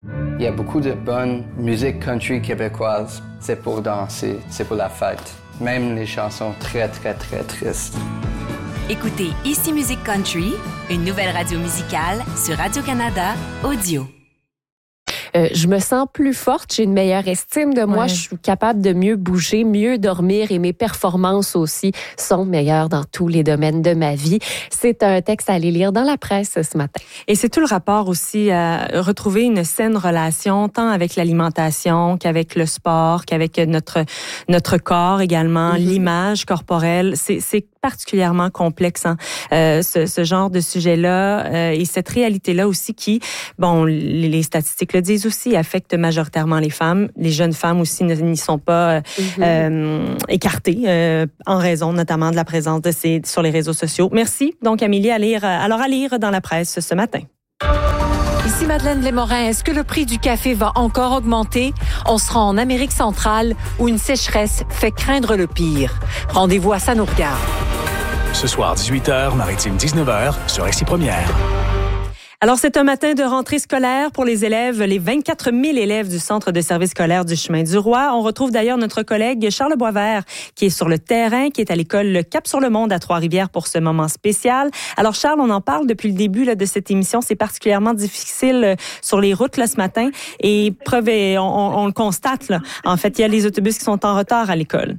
Il y a beaucoup de bonne musique country québécoise. C'est pour danser, c'est pour la fête. Même les chansons très, très, très tristes. Écoutez Ici Musique Country, une nouvelle radio musicale sur Radio-Canada Audio. Je me sens plus forte, j'ai une meilleure estime de moi, je suis capable de mieux bouger, mieux dormir et mes performances aussi sont meilleures dans tous les domaines de ma vie. C'est un texte à aller lire dans la presse ce matin. Et c'est tout le rapport aussi à retrouver une saine relation, tant avec l'alimentation qu'avec le sport, qu'avec notre corps également, l'image corporelle. C'est particulièrement complexe, hein, ce genre de sujet-là et cette réalité-là aussi qui, bon, les statistiques le disent aussi, affecte majoritairement les femmes. Les jeunes femmes aussi n'y sont pas écartées en raison notamment de la présence de sur les réseaux sociaux. Merci donc Amélie, à lire dans la presse ce matin. Ici Madeleine Lémorin, est-ce que le prix du café va encore augmenter? On sera en Amérique centrale où une sécheresse fait craindre le pire. Rendez-vous à Ça nous regarde. Ce soir, 18h, Maritime 19h, sur Ici Première. Alors, c'est un matin de rentrée scolaire pour les élèves, les 24 000 élèves du Centre de service scolaire du Chemin du Roi. On retrouve d'ailleurs notre collègue Charles Boisvert, qui est sur le terrain, qui est à l'école Cap-sur-le-Monde à Trois-Rivières pour ce moment spécial. Alors, Charles, on en parle depuis le début de cette émission. C'est particulièrement difficile sur les routes là, ce matin. Et preuve, on le constate, là. En fait, il y a les autobus qui sont en retard à l'école.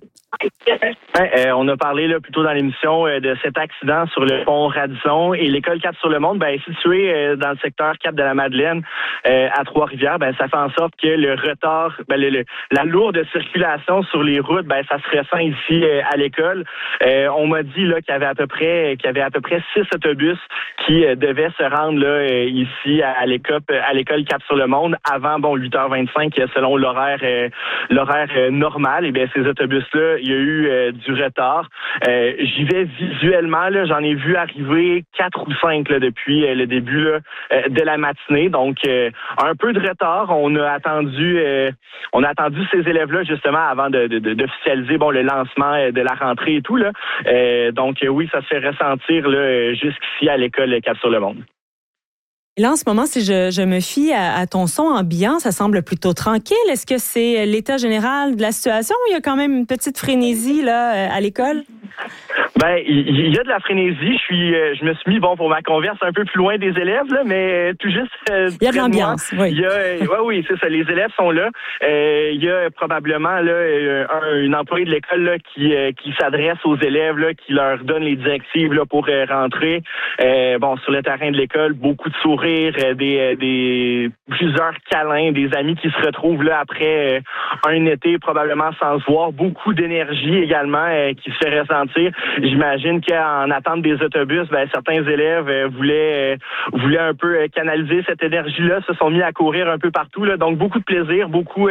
On a parlé là, plus tôt dans l'émission de cet accident sur le pont Radisson et l'école Cap-sur-le-Monde est située dans le secteur Cap-de-la-Madeleine à Trois-Rivières. Ça fait en sorte que le retard, la lourde circulation sur les routes, ça se ressent ici à l'école. On m'a dit là, qu'il y avait à peu près 6 autobus qui devaient se rendre là, ici à l'école Cap-sur-le-Monde avant 8h25 selon l'horaire normal. Et bien ces autobus-là, il y a eu du retard. J'y vais visuellement, là, j'en ai vu arriver 4 ou 5 là, depuis le début là, de la matinée. Donc, un peu de retard. On a attendu ces élèves-là justement avant d'officialiser le lancement de la rentrée et tout. Là. Donc, oui, ça se fait ressentir là, jusqu'ici à l'école Cap-sur-le-Monde. Et là, en ce moment, si je me fie à ton son ambiant, ça semble plutôt tranquille. Est-ce que c'est l'état général de la situation ou il y a quand même une petite frénésie là à l'école? Il y a de la frénésie. Je me suis mis pour ma converse un peu plus loin des élèves là, mais tout juste. Il y a de l'ambiance. Oui. Oui, c'est ça. Les élèves sont là. Il y a probablement là une employée de l'école là qui s'adresse aux élèves là, qui leur donne les directives là pour rentrer. Sur le terrain de l'école, beaucoup de sourires, des plusieurs câlins, des amis qui se retrouvent là après un été probablement sans se voir, beaucoup d'énergie également qui se fait ressentir. J'imagine qu'en attente des autobus, certains élèves voulaient un peu canaliser cette énergie-là, se sont mis à courir un peu partout. Là. Donc, beaucoup de plaisir, beaucoup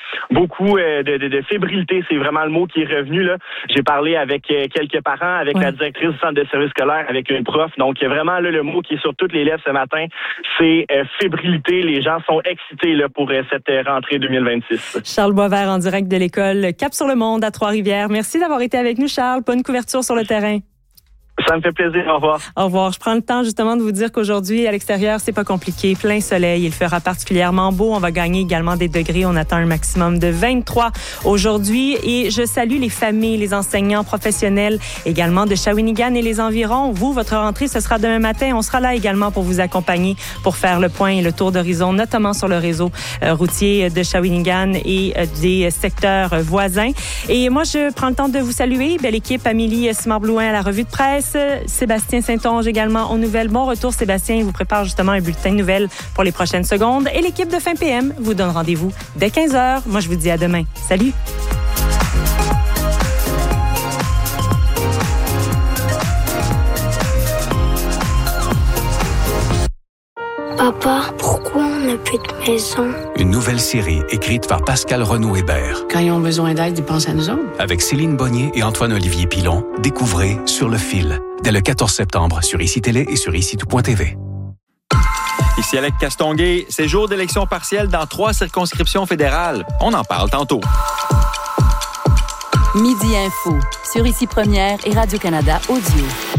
de fébrilité, c'est vraiment le mot qui est revenu. Là. J'ai parlé avec quelques parents, avec la directrice du centre de service scolaire, avec une prof. Donc, vraiment, là, le mot qui est sur toutes les lèvres ce matin, c'est fébrilité. Les gens sont excités là, pour cette rentrée 2026. Charles Boisvert en direct de l'école Cap-sur-le-Monde à Trois-Rivières. Merci d'avoir été avec nous, Charles. Bonne couverture sur le terrain. Ça me fait plaisir. Au revoir. Au revoir. Je prends le temps justement de vous dire qu'aujourd'hui, à l'extérieur, c'est pas compliqué. Plein soleil. Il fera particulièrement beau. On va gagner également des degrés. On attend un maximum de 23 aujourd'hui. Et je salue les familles, les enseignants professionnels également de Shawinigan et les environs. Vous, votre rentrée, ce sera demain matin. On sera là également pour vous accompagner, pour faire le point et le tour d'horizon, notamment sur le réseau routier de Shawinigan et des secteurs voisins. Et moi, je prends le temps de vous saluer. Belle équipe, Amélie Simard-Blouin à la revue de presse. Sébastien Saint-Onge également aux nouvelles. Bon retour, Sébastien. Il vous prépare justement un bulletin de nouvelles pour les prochaines secondes. Et l'équipe de Fin PM vous donne rendez-vous dès 15h. Moi, je vous dis à demain. Salut! Papa, pourquoi on n'a plus de maison? Une nouvelle série écrite par Pascal Renaud-Hébert. Quand ils ont besoin d'aide, ils pensent à nous autres. Avec Céline Bonnier et Antoine-Olivier Pilon, découvrez Sur le fil, dès le 14 septembre sur ICI Télé et sur ICI.tv. Ici Alec Castonguay, c'est jour d'élection partielle dans 3 circonscriptions fédérales. On en parle tantôt. Midi Info, sur ICI Première et Radio-Canada Audio.